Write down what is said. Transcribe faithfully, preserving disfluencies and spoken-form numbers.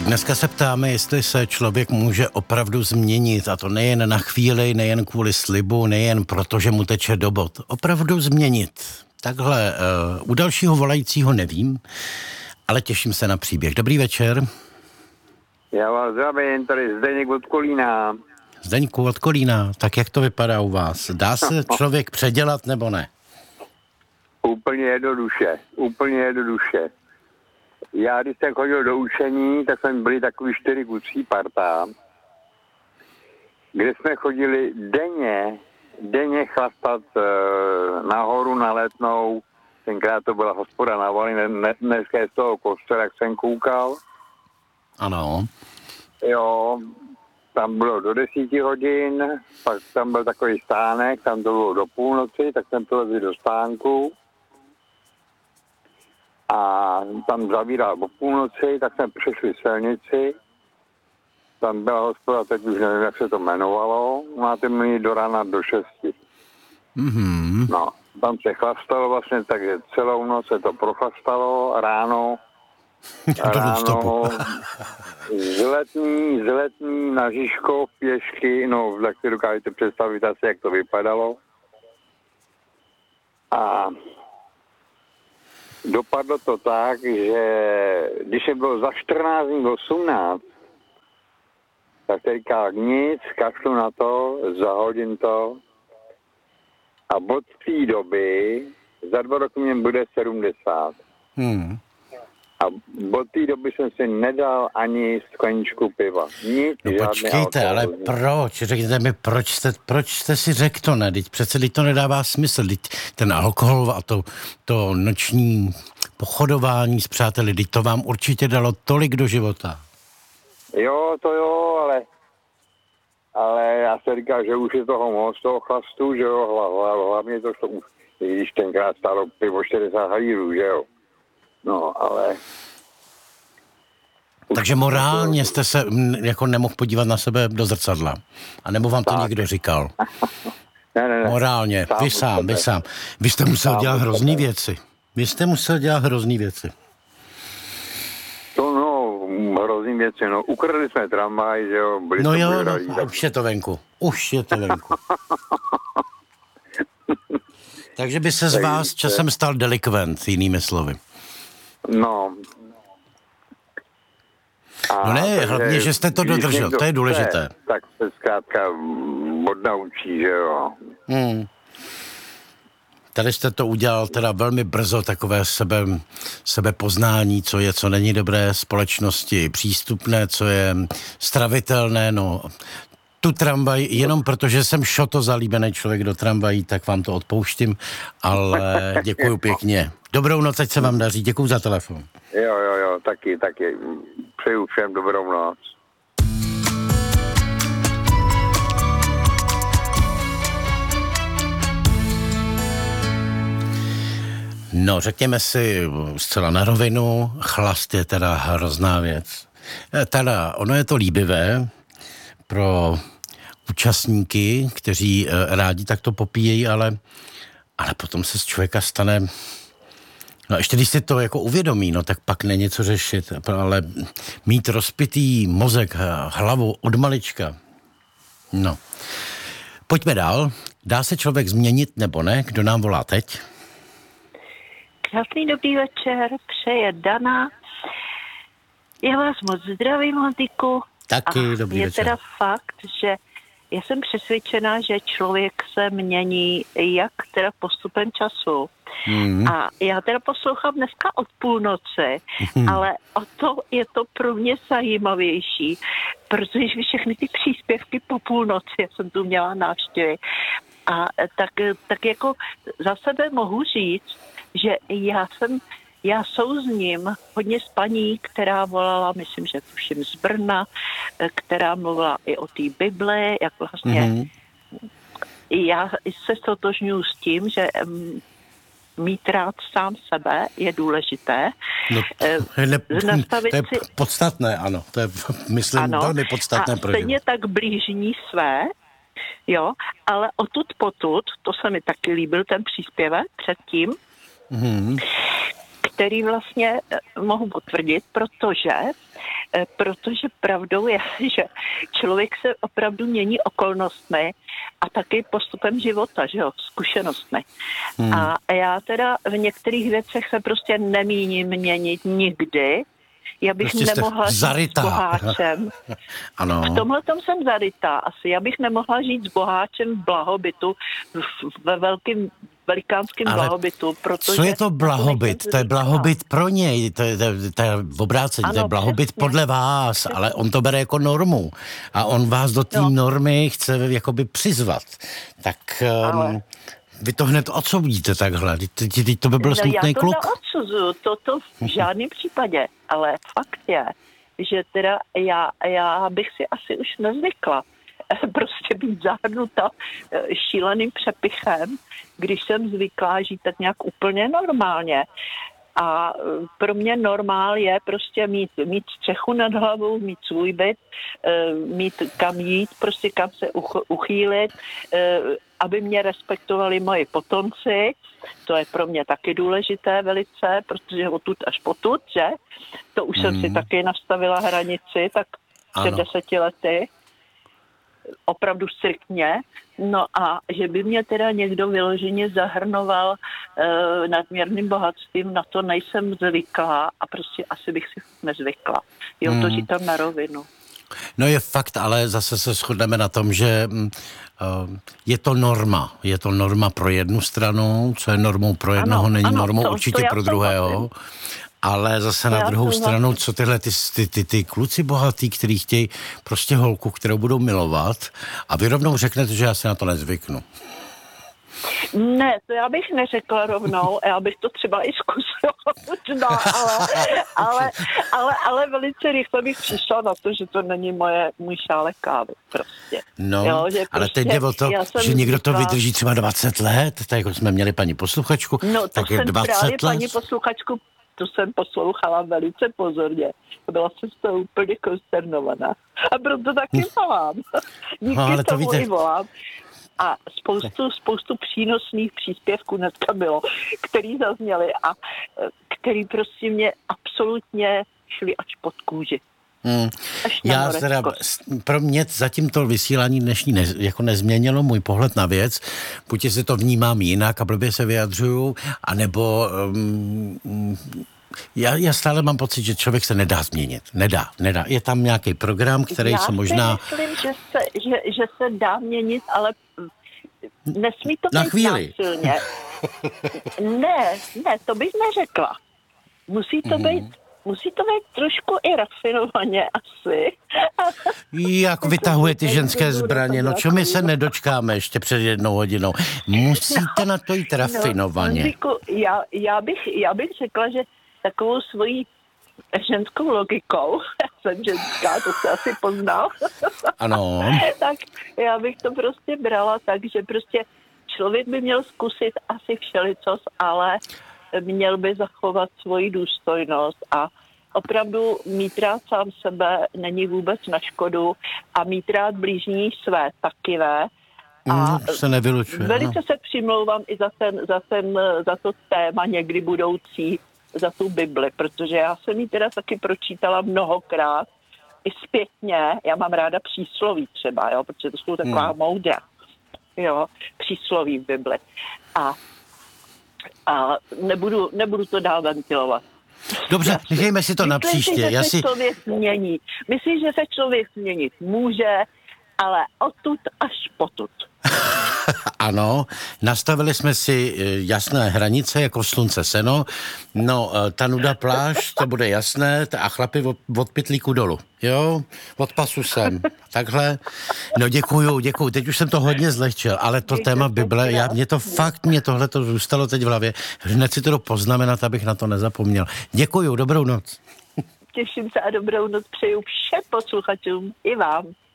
dneska se ptáme, jestli se člověk může opravdu změnit, a to nejen na chvíli, nejen kvůli slibu, nejen proto, že mu teče do bod. Opravdu změnit. Takhle uh, u dalšího volajícího nevím, ale těším se na příběh. Dobrý večer. Já vás zdravím, tady Zdeněk od Kolína. Zdeňku od Kolína, tak jak to vypadá u vás? Dá se člověk předělat nebo ne? Úplně jednoduše, úplně jednoduše. Já, když jsem chodil do učení, tak jsme byli takový čtyři kucí parta, kde jsme chodili denně, denně chlastat e, nahoru na Letnou. Tenkrát to byla hospoda na Vali, ne, dneska je z toho kostela, jak jsem koukal. Ano. Jo, tam bylo do desíti hodin, pak tam byl takový stánek, tam to bylo do půlnoci, tak jsem přilezli do stánku. A tam zavíral o půlnoci, tak jsme přešli silnici. Tam byla hospoda, teď už nevím, jak se to jmenovalo. Máte mít do rána do šesti. Mm-hmm. No, tam se chlastalo vlastně, takže celou noc se to prochlastalo, ráno, ráno, z letní, z letní na Žižkov pěšky, no, tak si dokážete představit asi, jak to vypadalo. A dopadlo to tak, že když je bylo za čtrnáct dní osmnáct, tak se říká nic, kašlu na to, zahodím to a od té doby za dva roky mě bude sedmdesát. Hmm. A od té doby jsem si nedal ani skleničku piva. Nic, no počkejte, ale proč? Řekněte mi, proč jste, proč jste si řekl to ne? Teď přece teď to nedává smysl. Teď ten alkohol a to, to noční pochodování s přáteli, teď to vám určitě dalo tolik do života. Jo, to jo, ale ale já se říkám, že už je toho moc, toho chlastu, že jo, hlavně to, už, když tenkrát stálo pivo šedesát halírů, že jo. No, ale... Takže morálně jste se jako nemohl podívat na sebe do zrcadla. A nebo vám to tak někdo říkal? ne, ne, ne. Morálně, sám vy sám, vy sám. Vy jste musel sám dělat hrozný věci. Vy jste musel dělat hrozný věci. To no, hrozný věci, no. Ukradli jsme tramvaj, že jo. Byli no jo, no, tak... už je to venku. Už je to venku. Takže by se z vás časem stal delikvent, jinými slovy. No. A no ne, hlavně, že jste to dodržel, to je důležité. Chce, tak se zkrátka odnaučí, že jo. Hmm. Tady jste to udělal teda velmi brzo, takové sebe, sebepoznání, co je, co není dobré společnosti, přístupné, co je stravitelné, no. Tu tramvaj, jenom protože jsem šoto zalíbený člověk do tramvají, tak vám to odpouštím, ale děkuju pěkně. Dobrou noc, ať se vám daří, děkuju za telefon. Jo, jo, jo, taky, taky. Přeju všem dobrou noc. No, řekněme si zcela na rovinu, chlast je teda hrozná věc. Teda, ono je to líbivé pro účastníky, kteří rádi takto popíjejí, ale, ale potom se z člověka stane... No ještě když si to jako uvědomí, no tak pak není co řešit, ale mít rozpitý mozek, hlavu od malička. No. Pojďme dál. Dá se člověk změnit nebo ne? Kdo nám volá teď? Krásný dobrý večer, přeje Dana. Já vás moc zdravím, Honziku. Taky dobrý je večer. Je teda fakt, že já jsem přesvědčená, že člověk se mění jak teda postupem času. Mm. A já teda poslouchám dneska od půlnoci, mm. ale o to je to pro mě zajímavější, protože všechny ty příspěvky po půlnoci, já jsem tu měla návštěvy, a tak, tak jako za sebe mohu říct, že já jsem, já souzním hodně s paní, která volala, myslím, že tuším z Brna, která mluvila i o té Bibli, jak vlastně mm-hmm. já se stotožňuji s tím, že um, mít rád sám sebe je důležité. No, ne, to je podstatné, ano. To je, myslím, ano, velmi podstatné. A stejně tak blížní své, jo, ale odtud potud, to se mi taky líbil ten příspěvek předtím, mm-hmm. který vlastně mohu potvrdit, protože protože pravdou je, že člověk se opravdu mění okolnostmi a taky postupem života, že jo, zkušenostmi. Hmm. A já teda v některých věcech se prostě nemíním měnit nikdy. Já bych prostě nemohla žít s boháčem. Ano. V tomhle tom jsem zarytá asi. Já bych nemohla žít s boháčem v blahobytu, ve velkým velikánským ale blahobytu. Protože co je to blahobyt? To je blahobyt pro něj, to je, to je, to je v obrácení, ano, to je blahobyt přesně podle vás, přesně, ale on to bere jako normu a on vás do té no. normy chce jakoby přizvat. Tak um, vy to hned odsoudíte takhle, to by byl no, smutný kluk. Já to neodsuzuju, to, to v žádném případě, ale fakt je, že teda já, já bych si asi už nezvykla prostě být zahrnuta šíleným přepichem, když jsem zvyklá žít tak nějak úplně normálně. A pro mě normál je prostě mít, mít střechu nad hlavou, mít svůj byt, mít kam jít, prostě kam se uchýlit, aby mě respektovali moji potomci. To je pro mě taky důležité velice, protože odtud až potud, že? To už mm. jsem si taky nastavila hranici, tak před deseti lety. Opravdu striktně. No a že by mě teda někdo vyloženě zahrnoval e, nadměrným bohatstvím, na to nejsem zvyklá a prostě asi bych si nezvykla. Jo, to mm. říkám na rovinu. No je fakt, ale zase se shodneme na tom, že uh, je to norma. Je to norma pro jednu stranu, co je normou pro jednoho, ano, není ano, normou to, určitě to pro druhého. Ale zase na druhou stranu, co tyhle ty, ty, ty, ty kluci bohatý, kteří chtějí prostě holku, kterou budou milovat a vy rovnou řeknete, že já se na to nezvyknu. Ne, to já bych neřekla rovnou, já bych to třeba i zkusila možná, ale, ale, ale, ale velice rychle bych přišla na to, že to není moje, můj šálek kávy prostě. No, jo, že ale prostě, teď jde o to, že někdo to vydrží třeba dvacet let, tak jako jsme měli paní posluchačku, no, to tak jsem je dvacet právě let. Paní posluchačku, to jsem poslouchala velice pozorně. Byla jsem z toho úplně konsternovaná. A proto taky volám. Díky no, tomu víte... i volám. A spoustu, spoustu přínosných příspěvků dneska bylo, který zazněly a který prostě mě absolutně šli až pod kůži. Hmm. Já teda, pro mě zatím to vysílání dnešní ne, jako nezměnilo můj pohled na věc, buď si to vnímám jinak a blbě se vyjadřuju, anebo um, já, já stále mám pocit, že člověk se nedá změnit. Nedá, nedá. Je tam nějaký program, který já se možná... Já si myslím, že se, že, že se dá měnit, ale nesmí to na být chvíli. násilně. Ne, ne, to bych neřekla. Musí to být Musí to být trošku i rafinovaně asi. Jak vytahuje ty ženské zbraně? No čo my se nedočkáme ještě před jednou hodinou? Musíte na to jít rafinovaně. No, já, já, bych, já bych řekla, že takovou svojí ženskou logikou, já jsem ženská, to se asi poznal. Ano. Tak já bych to prostě brala tak, že prostě člověk by měl zkusit asi všelicos, ale měl by zachovat svoji důstojnost a opravdu mít rád sám sebe není vůbec na škodu a mít rád blížní své taky ve. A mm, se nevylučuje. Velice no. se přimlouvám i za, ten, za, ten, za to téma někdy budoucí, za tu Bibli, protože já jsem ji teda taky pročítala mnohokrát i zpětně. Já mám ráda přísloví třeba, jo, protože to jsou taková mm. moudra. Jo, přísloví v Bibli. A A nebudu, nebudu to dál ventilovat. Dobře, nechejme si to na příště. Myslím, že Já se si... člověk změní. Myslím, že se člověk změnit může, ale odtud až potud. Ano, nastavili jsme si jasné hranice, jako slunce seno. No, ta nuda pláž, to bude jasné, a chlapi od, od pytlíku dolů. Jo, od pasu sem. Takhle. No děkuju, děkuju. Teď už jsem to hodně zlehčil, ale to téma Bible, já, mě to fakt, mě tohle to zůstalo teď v hlavě. Hned si to poznamenat, abych na to nezapomněl. Děkuju, dobrou noc. Těším se a dobrou noc přeju všem posluchačům i vám.